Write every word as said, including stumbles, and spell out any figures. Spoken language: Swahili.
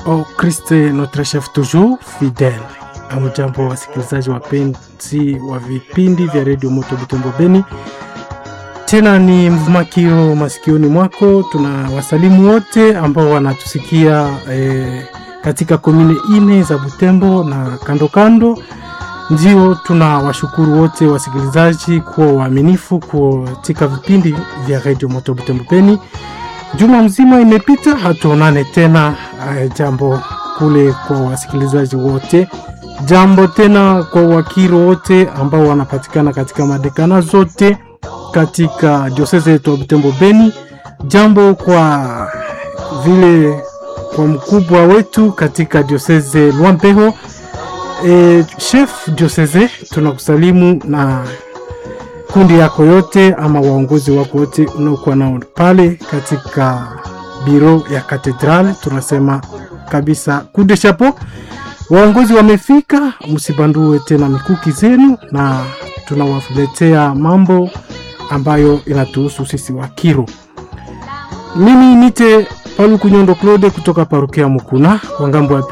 Au Christ notre chef toujours fidèle. Amjambo wasikilizaji wapenzi wa vipindi vya Radio Moto Butembo Beni. Tena ni mvumakio masikioni mwako. Tuna wasalimu wote ambao wanatusikia eh, katika komine ine za Butembo na kando kando. Ndio tuna washukuru wote wasikilizaji kwa uaminifu katika vipindi vya Radio Moto Butembo Beni. Juma mzima imepita hatuonane tena. Uh, jambo kule kwa wasikilizaji wote. Jambo tena kwa wakiro wote ambao wanapatikana katika madekana zote katika diocese yetu ya Butembo Beni. Jambo kwa vile kwa mkubwa wetu katika diocese Luampeho. E, chef diocese tunakusalimu na kundi yako yote ama waongozi wako wote unaokuwa nao pale katika biro ya katedrali. Tunasema kabisa kude chapo. Waongozi wamefika, msibandue tena mikuki zenu na tunawaletea mambo ambayo inatuhusu sisi wakiro. Mimi nite Paluku Nyondo Claude kutoka parokia Mukuna kwa ngambo ya